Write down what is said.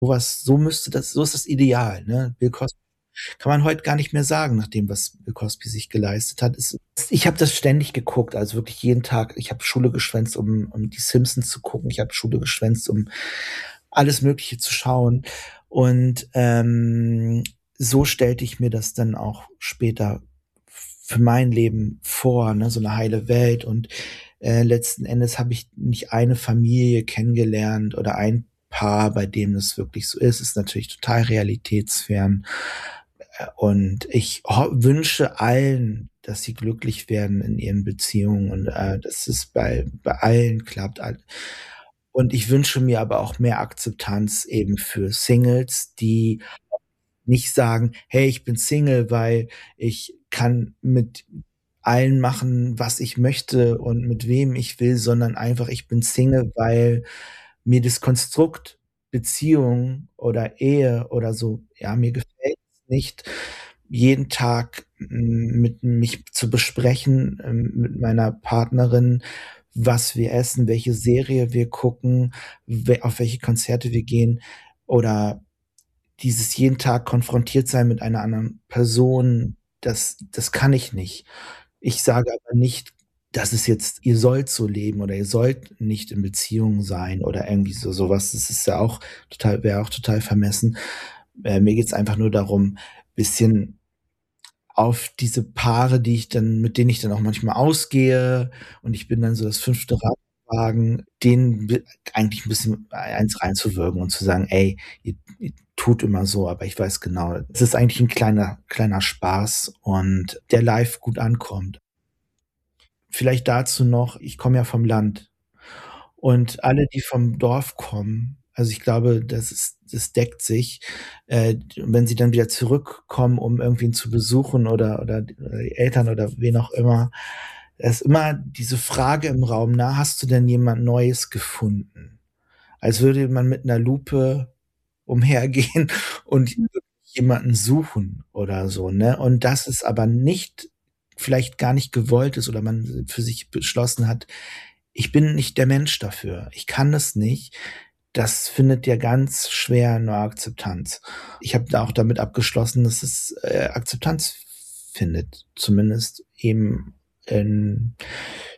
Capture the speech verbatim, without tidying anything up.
So was so müsste das so ist das Ideal, ne? Bill Cosby kann man heute gar nicht mehr sagen, nach dem, was Bill Cosby sich geleistet hat. Es ich habe das ständig geguckt, also wirklich jeden Tag. Ich habe Schule geschwänzt, um um die Simpsons zu gucken. Ich habe Schule geschwänzt, um alles Mögliche zu schauen. Und, ähm, so stellte ich mir das dann auch später f für mein Leben vor, ne, so 'ne heile Welt. Und, äh, letzten Endes habe ich nicht eine Familie kennengelernt oder ein Paar, bei dem das wirklich so ist. Ist natürlich total realitätsfern. Äh, und ich ho wünsche allen, dass sie glücklich werden in ihren Beziehungen und, äh, dass es bei bei allen klappt al und ich wünsche mir aber auch mehr Akzeptanz eben für Singles, die nicht sagen: „Hey, ich bin Single, weil ich kann mit allen machen, was ich möchte und mit wem ich will“, sondern einfach: „Ich bin Single, weil mir das Konstrukt Beziehung oder Ehe oder so ja, mir gefällt's nicht, jeden Tag m mit mich zu besprechen, ähm, mit meiner Partnerin, was wir essen, welche Serie wir gucken, we auf welche Konzerte wir gehen oder dieses jeden Tag konfrontiert sein mit einer anderen Person, das das kann ich nicht.“ Ich sage aber nicht, dass es jetzt ihr sollt so leben oder ihr sollt nicht in Beziehung sein oder irgendwie so so was. Das ist ja auch total wäre auch total vermessen. Äh, mir geht's einfach nur darum, bisschen auf diese Paare, die ich dann mit denen ich dann auch manchmal ausgehe und ich bin dann so das fünfte Rad im Wagen, denen b eigentlich 'n bisschen eins reinzuwirken und zu sagen: „Ey, ihr ihr tut immer so, aber ich weiß genau, es ist eigentlich 'n kleiner kleiner Spaß und der live gut ankommt.“ Vielleicht dazu noch, ich komme ja vom Land und alle, die vom Dorf kommen also, ich glaube, das ist das deckt sich, äh, d wenn sie dann wieder zurückkommen, um irgendwen zu besuchen oder oder d oder die Eltern oder wen auch immer, ist immer diese Frage im Raum: „Na, hast du denn jemand Neues gefunden?“ Als würde man mit 'ner Lupe umhergehen und jemanden suchen oder so, ne? Und dass es aber nicht vielleicht gar nicht gewollt ist oder man für sich beschlossen hat: „Ich bin nicht der Mensch dafür. Ich kann das nicht.“ Das findet ja ganz schwer nur Akzeptanz. Ich habe da auch damit abgeschlossen, dass es, äh, Akzeptanz findet, zumindest eben in